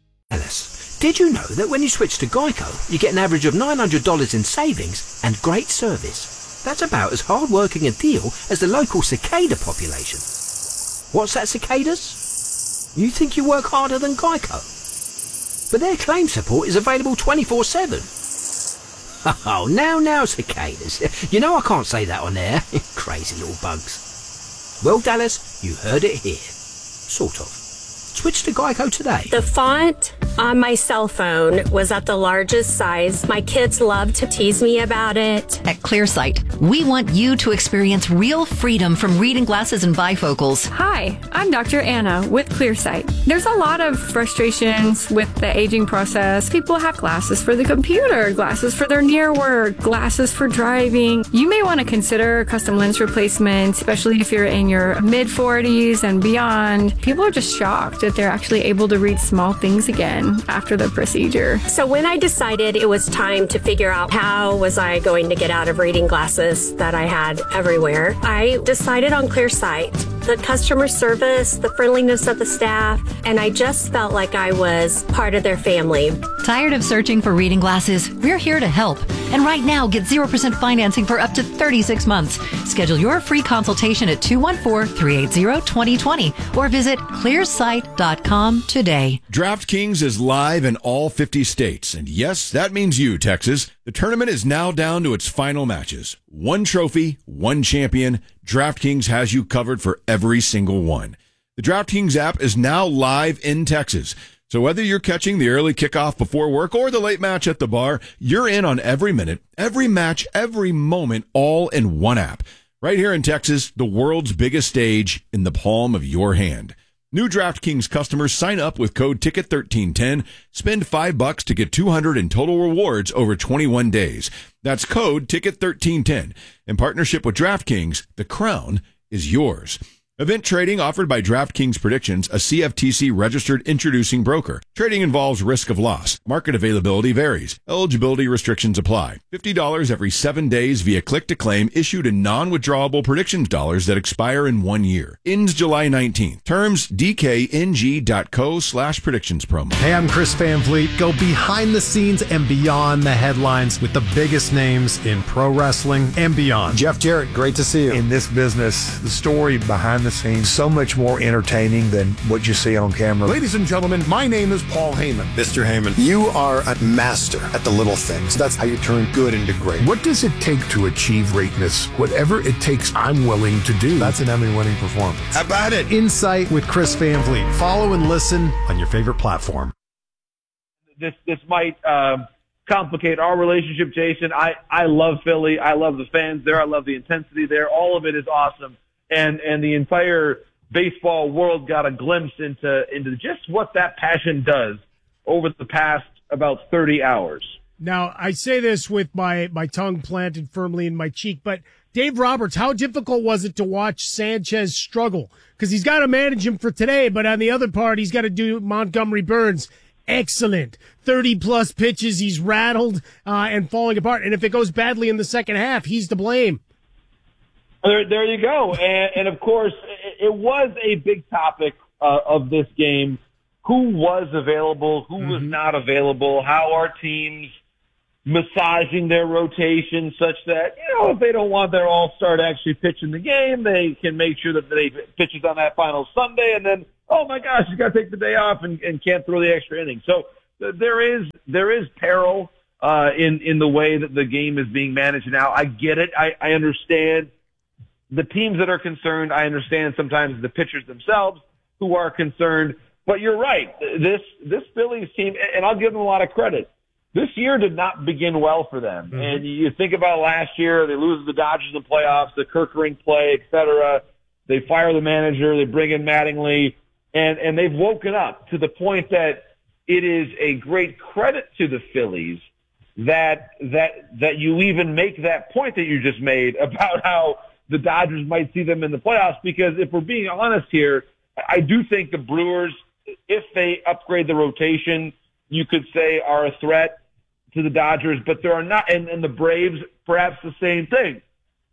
Did you know that when you switch to Geico, you get an average of $900 in savings and great service? That's about as hard-working a deal as the local cicada population. What's that, cicadas? You think you work harder than Geico? But their claim support is available 24/7. Oh, now, cicadas. You know I can't say that on air. Crazy little bugs. Well, Dallas, you heard it here. Sort of. Switch to Geico today. The font on my cell phone was at the largest size. My kids love to tease me about it. At ClearSight, we want you to experience real freedom from reading glasses and bifocals. Hi, I'm Dr. Anna with ClearSight. There's a lot of frustrations with the aging process. People have glasses for the computer, glasses for their near work, glasses for driving. You may want to consider custom lens replacement, especially if you're in your mid-40s and beyond. People are just shocked that they're actually able to read small things again after the procedure. So when I decided it was time to figure out how was I going to get out of reading glasses that I had everywhere, I decided on ClearSight. The customer service, the friendliness of the staff, and I just felt like I was part of their family. Tired of searching for reading glasses? We're here to help. And right now, get 0% financing for up to 36 months. Schedule your free consultation at 214-380-2020 or visit clearsight.com today. DraftKings is live in all 50 states. And yes, that means you, Texas. The tournament is now down to its final matches. One trophy, one champion. DraftKings has you covered for every single one. The DraftKings app is now live in Texas. So whether you're catching the early kickoff before work or the late match at the bar, you're in on every minute, every match, every moment, all in one app. Right here in Texas, the world's biggest stage in the palm of your hand. New DraftKings customers sign up with code TICKET1310, spend $5 to get $200 in total rewards over 21 days. That's code TICKET1310. In partnership with DraftKings, the crown is yours. Event trading offered by DraftKings Predictions, a CFTC registered introducing broker. Trading involves risk of loss. Market availability varies. Eligibility restrictions apply. $50 every 7 days via click to claim issued in non-withdrawable predictions dollars that expire in 1 year. Ends July 19th. Terms dkng.co/predictions promo. Hey, I'm Chris Van Vliet. Go behind the scenes and beyond the headlines with the biggest names in pro wrestling and beyond. Jeff Jarrett, great to see you. In this business, the story behind the scenes, so much more entertaining than what you see on camera. Ladies and gentlemen, my name is Paul Heyman. Mr. Heyman, you are a master at the little things. That's how you turn good into great. What does it take to achieve greatness? Whatever it takes, I'm willing to do. That's an Emmy-winning performance. How about it? Insight with Chris Van Vliet. Follow and listen on your favorite platform. This might complicate our relationship, Jason. I love Philly. I love the fans there. I love the intensity there. All of it is awesome. And the entire baseball world got a glimpse into just what that passion does over the past about 30 hours. Now, I say this with my tongue planted firmly in my cheek, but Dave Roberts, how difficult was it to watch Sanchez struggle? Because he's got to manage him for today, but on the other part, he's got to do Montgomery Burns. excellent. 30-plus pitches, he's rattled and falling apart. And if it goes badly in the second half, he's to blame. There you go. And of course, it was a big topic of this game. Who was available? Who was not available? How are teams massaging their rotation such that, if they don't want their all-star to actually pitch in the game, they can make sure that they pitches on that final Sunday, and then, oh my gosh, you got to take the day off and can't throw the extra inning. So there is peril in the way that the game is being managed now. I get it. I understand the teams that are concerned. I understand sometimes the pitchers themselves who are concerned. But you're right. This Phillies team, and I'll give them a lot of credit, this year did not begin well for them. Mm-hmm. And you think about last year, they lose the Dodgers in the playoffs, the Kirkering play, et cetera. They fire the manager, they bring in Mattingly, and they've woken up to the point that it is a great credit to the Phillies that you even make that point that you just made about how the Dodgers might see them in the playoffs, because if we're being honest here, I do think the Brewers, if they upgrade the rotation, you could say are a threat to the Dodgers, but there are not, and the Braves, perhaps the same thing.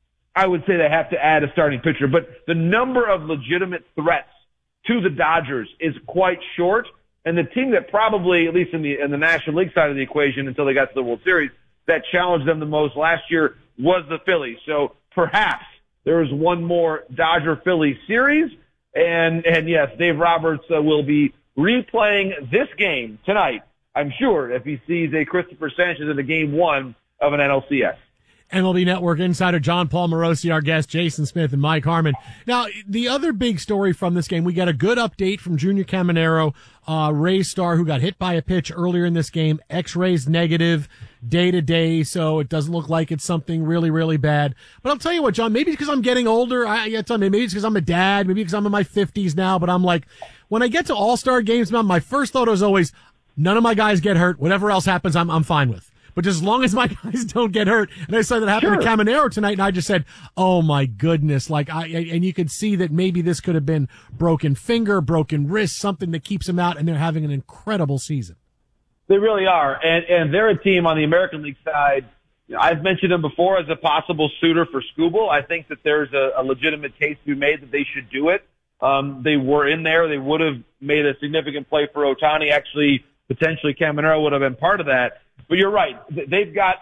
I would say they have to add a starting pitcher, but the number of legitimate threats to the Dodgers is quite short, and the team that probably, at least in the National League side of the equation until they got to the World Series, that challenged them the most last year was the Phillies. So perhaps there is one more Dodger-Phillies series, and yes, Dave Roberts will be replaying this game tonight, I'm sure, if he sees a Christopher Sanchez in the game one of an NLCS. MLB Network insider John Paul Morosi, our guest, Jason Smith and Mike Harmon. Now, the other big story from this game, we got a good update from Junior Caminero, Rays star, who got hit by a pitch earlier in this game. X-rays negative day to day, so it doesn't look like it's something really, really bad. But I'll tell you what, John, maybe it's because I'm getting older. Maybe it's because I'm a dad. Maybe because I'm in my 50s now. But I'm like, when I get to All-Star games, my first thought is always, none of my guys get hurt. Whatever else happens, I'm fine with. But just as long as my guys don't get hurt, and I saw that happen to Caminero tonight, and I just said, "Oh my goodness!" And you could see that maybe this could have been broken finger, broken wrist, something that keeps him out, and they're having an incredible season. They really are, and they're a team on the American League side. I've mentioned them before as a possible suitor for Skubal. I think that there's a legitimate case to be made that they should do it. They were in there; they would have made a significant play for Ohtani. Actually, potentially Caminero would have been part of that. But you're right. They've got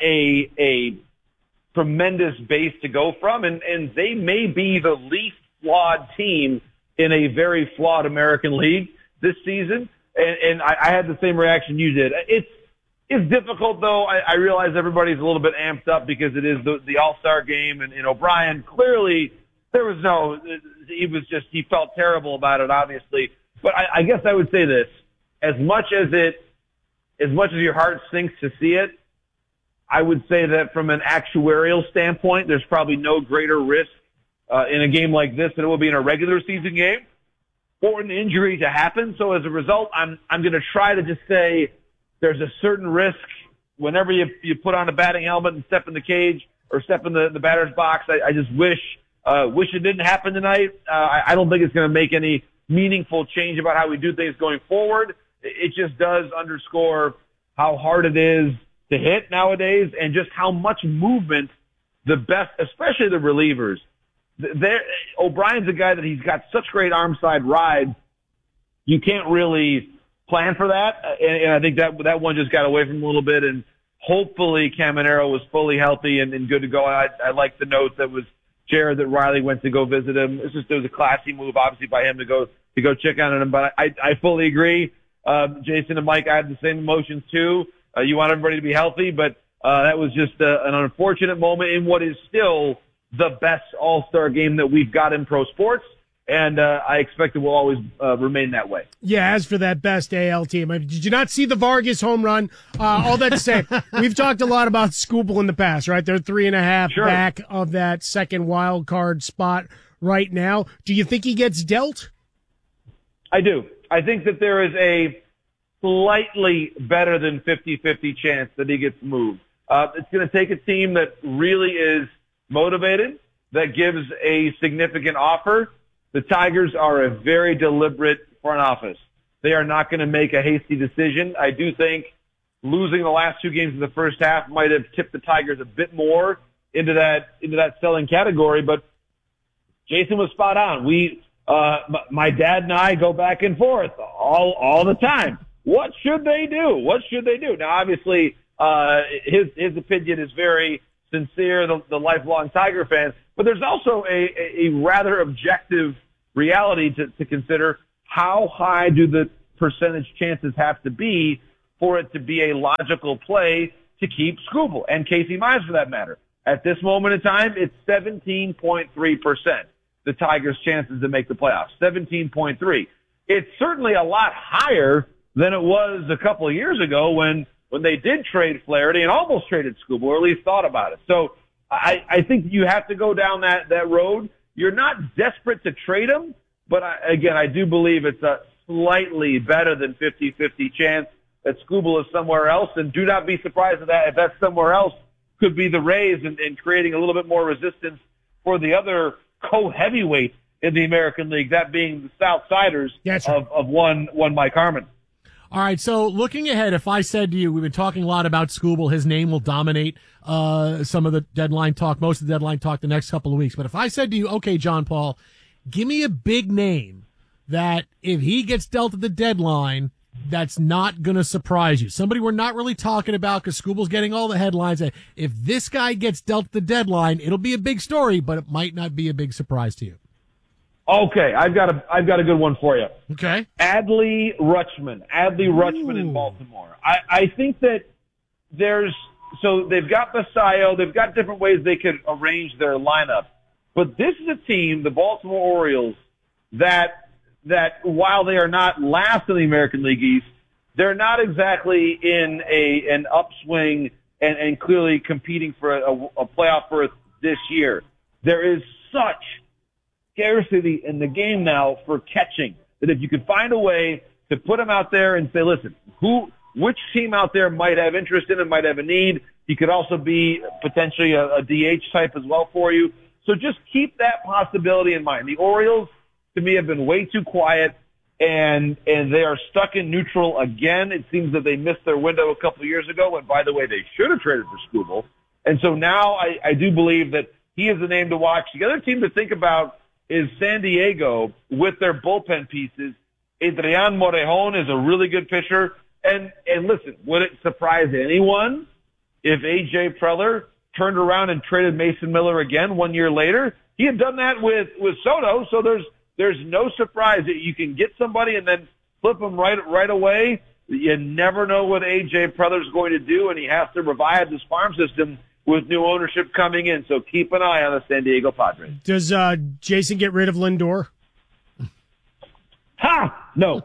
a tremendous base to go from, and they may be the least flawed team in a very flawed American League this season. And I had the same reaction you did. It's difficult, though. I realize everybody's a little bit amped up because it is the All-Star game, and O'Brien, clearly he felt terrible about it, obviously. But I guess I would say this. As much as your heart sinks to see it, I would say that from an actuarial standpoint, there's probably no greater risk in a game like this than it will be in a regular season game for an injury to happen. So as a result, I'm going to try to just say there's a certain risk whenever you put on a batting helmet and step in the cage or step in the batter's box. I just wish it didn't happen tonight. I don't think it's going to make any meaningful change about how we do things going forward. It just does underscore how hard it is to hit nowadays and just how much movement the best, especially the relievers. O'Brien's a guy that he's got such great arm side rides. You can't really plan for that. And I think that one just got away from him a little bit. And hopefully Caminero was fully healthy and good to go. I like the note that was shared that Riley went to go visit him. It was a classy move, obviously, by him to go check on him. But I fully agree. Jason and Mike, I had the same emotions too. You want everybody to be healthy, but that was just an unfortunate moment in what is still the best All-Star game that we've got in pro sports, and I expect it will always remain that way. Yeah, as for that best AL team, did you not see the Vargas home run? All that to say, we've talked a lot about Skubal in the past, right? They're 3.5 back of that second wild card spot right now. Do you think he gets dealt? I do. I think that there is a slightly better than 50-50 chance that he gets moved. It's going to take a team that really is motivated, that gives a significant offer. The Tigers are a very deliberate front office. they are not going to make a hasty decision. I do think losing the last 2 games in the first half might have tipped the Tigers a bit more into that selling category, but Jason was spot on. My dad and I go back and forth all the time. What should they do? What should they do? Now, obviously, his opinion is very sincere, the lifelong Tiger fan, but there's also a rather objective reality to consider. How high do the percentage chances have to be for it to be a logical play to keep Skubal and Casey Mize for that matter? At this moment in time, it's 17.3%, the Tigers' chances to make the playoffs. 17.3. It's certainly a lot higher than it was a couple of years ago when they did trade Flaherty and almost traded Skubal, or at least thought about it. So I think you have to go down that road. You're not desperate to trade him, but I do believe it's a slightly better than 50-50 chance that Skubal is somewhere else, and do not be surprised if that's somewhere else could be the Rays and creating a little bit more resistance for the other co-heavyweight in the American League, that being the Southsiders of one Mike Harmon. All right, so looking ahead, if I said to you, we've been talking a lot about Skubal, his name will dominate some of the deadline talk, most of the deadline talk the next couple of weeks. But if I said to you, okay, John Paul, give me a big name that if he gets dealt at the deadline, that's not going to surprise you. Somebody we're not really talking about because Skubal's getting all the headlines. If this guy gets dealt at the deadline, it'll be a big story, but it might not be a big surprise to you. Okay, I've got a good one for you. Okay. Adley Rutschman in Baltimore. I think that they've got Basayo, they've got different ways they could arrange their lineup, but this is a team, the Baltimore Orioles, that while they are not last in the American League East, they're not exactly in an upswing and clearly competing for a playoff berth this year. There is such scarcity in the game now for catching that if you could find a way to put them out there and say, listen, which team out there might have interest in it, might have a need. He could also be potentially a DH type as well for you. So just keep that possibility in mind. The Orioles, to me, have been way too quiet, and they are stuck in neutral again. It seems that they missed their window a couple of years ago, and by the way, they should have traded for Skubal. And so now I do believe that he is the name to watch. The other team to think about is San Diego with their bullpen pieces. Adrian Morejon is a really good pitcher. And listen, would it surprise anyone if A.J. Preller turned around and traded Mason Miller again 1 year later? He had done that with Soto, so there's no surprise that you can get somebody and then flip them right away. You never know what A.J. Preller's going to do, and he has to revive this farm system with new ownership coming in. So keep an eye on the San Diego Padres. Does Jason get rid of Lindor? Ha! No.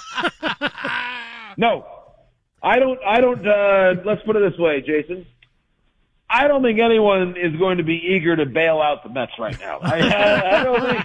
No. I don't, let's put it this way, Jason. I don't think anyone is going to be eager to bail out the Mets right now. I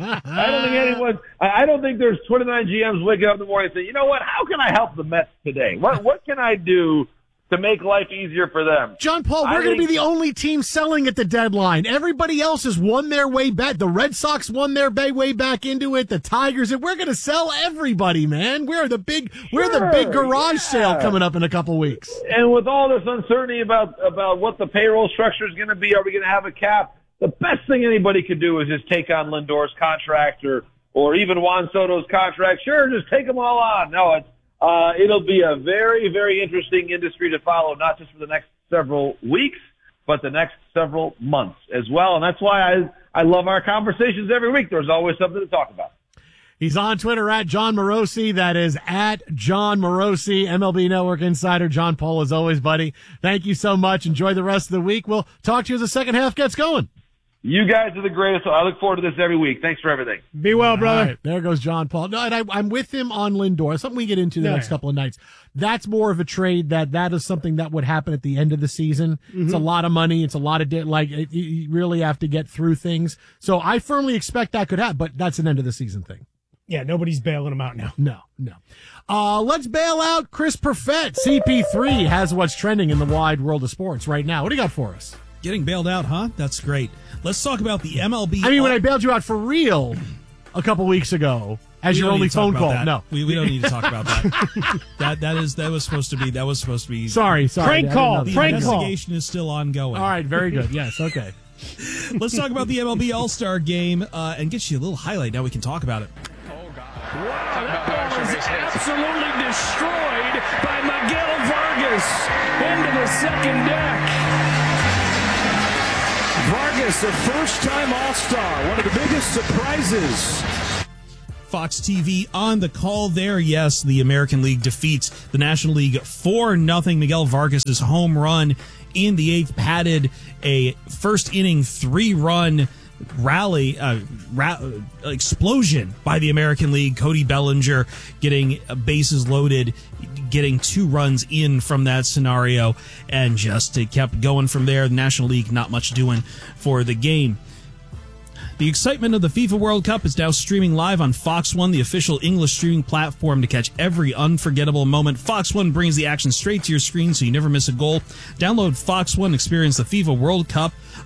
don't think there's 29 GMs waking up in the morning and saying, you know what, how can I help the Mets today? What can I do to make life easier for them? John Paul, we're going to be the only team selling at the deadline. Everybody else has won their way back. The Red Sox won their way back into it. The Tigers, and we're going to sell everybody, man. We're the big garage sale coming up in a couple weeks. And with all this uncertainty about what the payroll structure is going to be, are we going to have a cap? The best thing anybody could do is just take on Lindor's contract or even Juan Soto's contract. Sure, just take them all on. No, it'll be a very, very interesting industry to follow, not just for the next several weeks, but the next several months as well. And that's why I love our conversations every week. There's always something to talk about. He's on Twitter at John Morosi. That is at John Morosi, MLB Network Insider. John Paul, as always, buddy. Thank you so much. Enjoy the rest of the week. We'll talk to you as the second half gets going. You guys are the greatest. I look forward to this every week. Thanks for everything. Be well, brother. Right, there goes John Paul. No, and I'm with him on Lindor. Something we get into the next couple of nights. That's more of a trade that is something that would happen at the end of the season. Mm-hmm. It's a lot of money. It's a lot of you really have to get through things. So I firmly expect that could happen, but that's an end of the season thing. Yeah, nobody's bailing him out now. No. Let's bail out Chris Perfett. CP3 has what's trending in the wide world of sports right now. What do you got for us? Getting bailed out, huh? That's great. Let's talk about the MLB. I mean, when I bailed you out for real a couple weeks ago, as your only phone call. That. No, we don't need to talk about that. that was supposed to be. Sorry. Prank call. The Prank investigation is still ongoing. All right, very good. Yes, okay. Let's talk about the MLB All-Star Game and get you a little highlight. Now we can talk about it. Wow, that ball is absolutely destroyed by Miguel Vargas into the second deck. Vargas, a first-time All-Star, one of the biggest surprises. Fox TV on the call there. Yes, the American League defeats the National League 4-0. Miguel Vargas' home run in the eighth padded a first-inning 3-run rally explosion by the American League. Cody Bellinger getting bases loaded, getting 2 runs in from that scenario, and just it kept going from there. The National League not much doing for the game. The excitement of the FIFA World Cup is now streaming live on Fox One, the official English streaming platform to catch every unforgettable moment. Fox One brings the action straight to your screen so you never miss a goal. Download Fox One, experience the FIFA World Cup